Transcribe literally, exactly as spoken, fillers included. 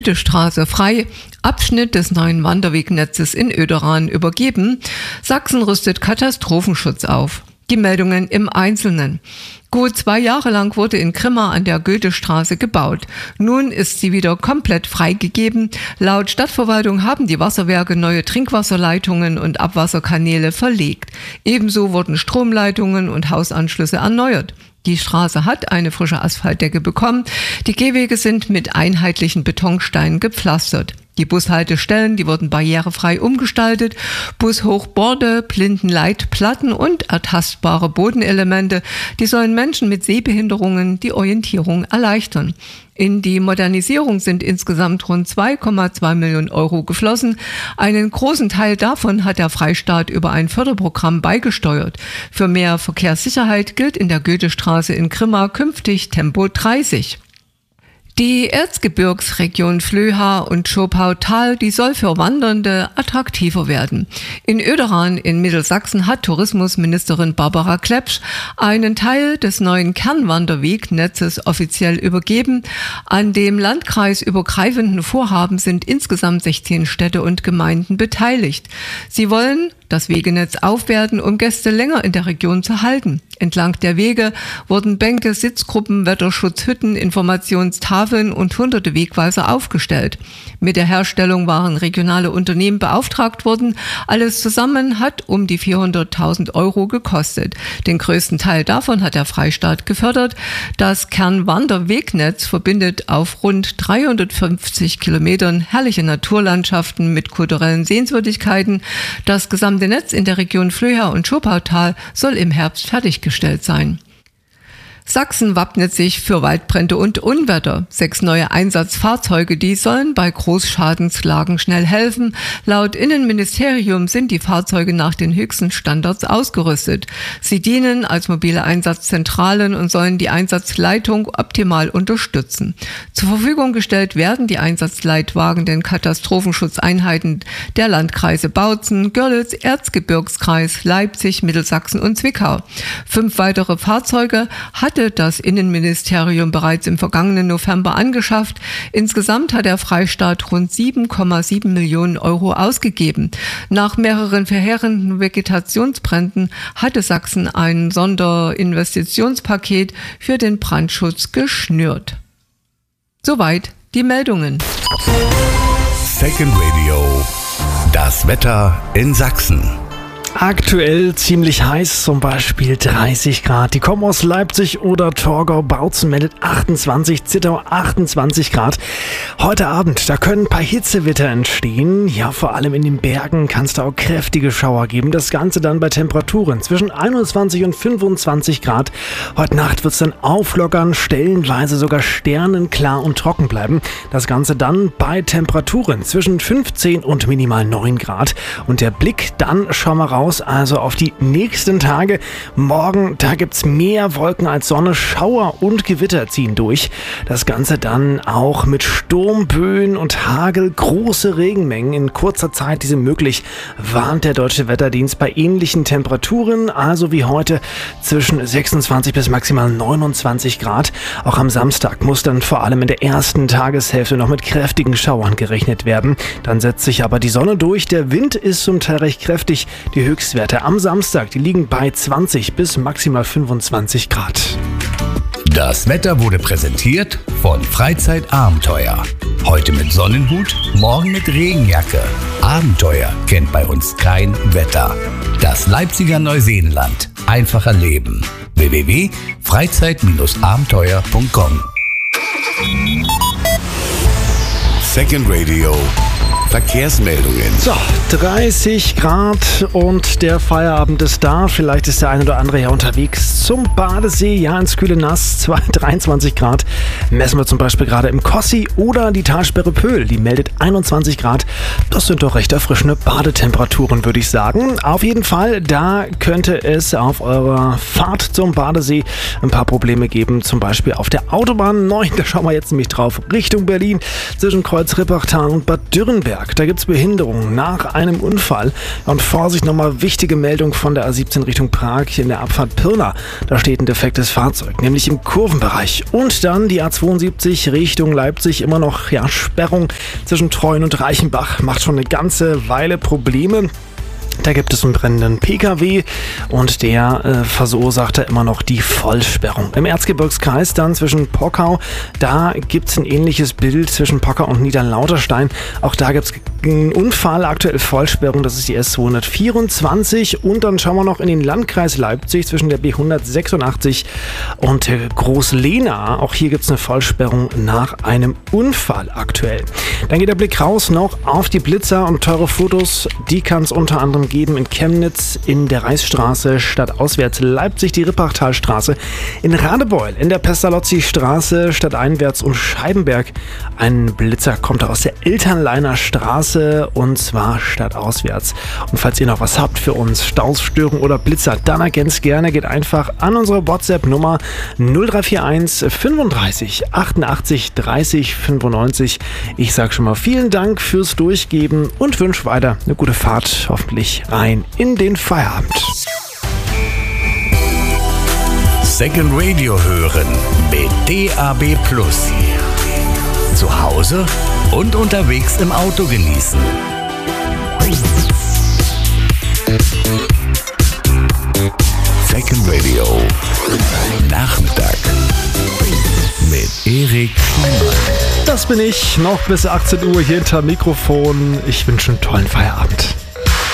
Straße frei, Abschnitt des neuen Wanderwegnetzes in Oederan übergeben. Sachsen rüstet Katastrophenschutz auf. Die Meldungen im Einzelnen. Gut zwei Jahre lang wurde in Grimma an der Goethestraße gebaut. Nun ist sie wieder komplett freigegeben. Laut Stadtverwaltung haben die Wasserwerke neue Trinkwasserleitungen und Abwasserkanäle verlegt. Ebenso wurden Stromleitungen und Hausanschlüsse erneuert. Die Straße hat eine frische Asphaltdecke bekommen. Die Gehwege sind mit einheitlichen Betonsteinen gepflastert. Die Bushaltestellen, die wurden barrierefrei umgestaltet. Bushochborde, Blindenleitplatten und ertastbare Bodenelemente, die sollen Menschen mit Sehbehinderungen die Orientierung erleichtern. In die Modernisierung sind insgesamt rund zwei Komma zwei Millionen Euro geflossen. Einen großen Teil davon hat der Freistaat über ein Förderprogramm beigesteuert. Für mehr Verkehrssicherheit gilt in der Goethestraße in Grimma künftig Tempo dreißig. Die Erzgebirgsregion Flöha und Schopautal, die soll für Wandernde attraktiver werden. In Oederan in Mittelsachsen hat Tourismusministerin Barbara Klepsch einen Teil des neuen Kernwanderwegnetzes offiziell übergeben. An dem landkreisübergreifenden Vorhaben sind insgesamt sechzehn Städte und Gemeinden beteiligt. Sie wollen das Wegenetz aufwerten, um Gäste länger in der Region zu halten. Entlang der Wege wurden Bänke, Sitzgruppen, Wetterschutzhütten, Informationstafeln und hunderte Wegweiser aufgestellt. Mit der Herstellung waren regionale Unternehmen beauftragt worden. Alles zusammen hat um die vierhunderttausend Euro gekostet. Den größten Teil davon hat der Freistaat gefördert. Das Kernwanderwegnetz verbindet auf rund dreihundertfünfzig Kilometern herrliche Naturlandschaften mit kulturellen Sehenswürdigkeiten. Das gesamte Netz in der Region Flöha und Schopautal soll im Herbst fertiggestellt sein. Sachsen wappnet sich für Waldbrände und Unwetter. Sechs neue Einsatzfahrzeuge, die sollen bei Großschadenslagen schnell helfen. Laut Innenministerium sind die Fahrzeuge nach den höchsten Standards ausgerüstet. Sie dienen als mobile Einsatzzentralen und sollen die Einsatzleitung optimal unterstützen. Zur Verfügung gestellt werden die Einsatzleitwagen den Katastrophenschutzeinheiten der Landkreise Bautzen, Görlitz, Erzgebirgskreis, Leipzig, Mittelsachsen und Zwickau. Fünf weitere Fahrzeuge hatte das Innenministerium bereits im vergangenen November angeschafft. Insgesamt hat der Freistaat rund sieben Komma sieben Millionen Euro ausgegeben. Nach mehreren verheerenden Vegetationsbränden hatte Sachsen ein Sonderinvestitionspaket für den Brandschutz geschnürt. Soweit die Meldungen. Second Radio. Das Wetter in Sachsen. Aktuell ziemlich heiß, zum Beispiel dreißig Grad. Die kommen aus Leipzig oder Torgau. Bautzen meldet achtundzwanzig, Zittau achtundzwanzig Grad. Heute Abend, da können ein paar Hitzewetter entstehen. Ja, vor allem in den Bergen kann es da auch kräftige Schauer geben. Das Ganze dann bei Temperaturen zwischen einundzwanzig und fünfundzwanzig Grad. Heute Nacht wird es dann auflockern, stellenweise sogar sternenklar und trocken bleiben. Das Ganze dann bei Temperaturen zwischen fünfzehn und minimal neun Grad. Und der Blick dann, schau mal raus, also auf die nächsten Tage. Morgen, da gibt es mehr Wolken als Sonne, Schauer und Gewitter ziehen durch. Das Ganze dann auch mit Sturmböen und Hagel, große Regenmengen in kurzer Zeit, diese möglich, warnt der Deutsche Wetterdienst bei ähnlichen Temperaturen, also wie heute zwischen sechsundzwanzig bis maximal neunundzwanzig Grad. Auch am Samstag muss dann vor allem in der ersten Tageshälfte noch mit kräftigen Schauern gerechnet werden. Dann setzt sich aber die Sonne durch, der Wind ist zum Teil recht kräftig, die Höchstwerte am Samstag, die liegen bei zwanzig bis maximal fünfundzwanzig Grad. Das Wetter wurde präsentiert von Freizeitabenteuer. Heute mit Sonnenhut, morgen mit Regenjacke. Abenteuer kennt bei uns kein Wetter. Das Leipziger Neuseenland. Einfacher Leben. w w w punkt freizeit abenteuer punkt com. Second Radio. Verkehrsmeldungen. So, dreißig Grad und der Feierabend ist da. Vielleicht ist der ein oder andere ja unterwegs zum Badesee, ja, ins kühle Nass. dreiundzwanzig Grad messen wir zum Beispiel gerade im Kossi oder die Talsperre Pöhl. Die meldet einundzwanzig Grad. Das sind doch recht erfrischende Badetemperaturen, würde ich sagen. Auf jeden Fall, da könnte es auf eurer Fahrt zum Badesee ein paar Probleme geben. Zum Beispiel auf der Autobahn neun, da schauen wir jetzt nämlich drauf, Richtung Berlin, zwischen Kreuz Rippachtal und Bad Dürrenberg. Nachmittag, da gibt es Behinderung nach einem Unfall. Und Vorsicht, nochmal wichtige Meldung von der A siebzehn Richtung Prag in der Abfahrt Pirna. Da steht ein defektes Fahrzeug, nämlich im Kurvenbereich. Und dann die A zweiundsiebzig Richtung Leipzig, immer noch ja, Sperrung zwischen Treuen und Reichenbach. Macht schon eine ganze Weile Probleme. Da gibt es einen brennenden Pkw und der äh, verursachte immer noch die Vollsperrung. Im Erzgebirgskreis dann zwischen Pockau, da gibt es ein ähnliches Bild zwischen Pockau und Niederlauterstein. Auch da gibt es einen Unfall, aktuell Vollsperrung, das ist die S zweihundertvierundzwanzig. Und dann schauen wir noch in den Landkreis Leipzig zwischen der B hundertsechsundachtzig und der Großlehna. Auch hier gibt es eine Vollsperrung nach einem Unfall aktuell. Dann geht der Blick raus noch auf die Blitzer und teure Fotos. Die kann es unter anderem geben in Chemnitz, in der Reichsstraße, stadtauswärts Leipzig, die Rippachtalstraße, in Radebeul, in der Pestalozzi-Straße, stadteinwärts und Scheibenberg. Ein Blitzer kommt aus der Elternleiner Straße und zwar stadtauswärts. Und falls ihr noch was habt für uns, Staus, Störungen oder Blitzer, dann ergänzt gerne, geht einfach an unsere WhatsApp-Nummer null drei vier eins fünfunddreißig achtundachtzig dreißig fünfundneunzig. Ich sage schon mal vielen Dank fürs Durchgeben und wünsche weiter eine gute Fahrt, hoffentlich rein in den Feierabend. Second Radio hören mit D A B Plus. Zu Hause und unterwegs im Auto genießen. Second Radio Nachmittag mit Erik Schumann. Das bin ich, noch bis achtzehn Uhr hier hinter Mikrofon. Ich wünsche einen tollen Feierabend.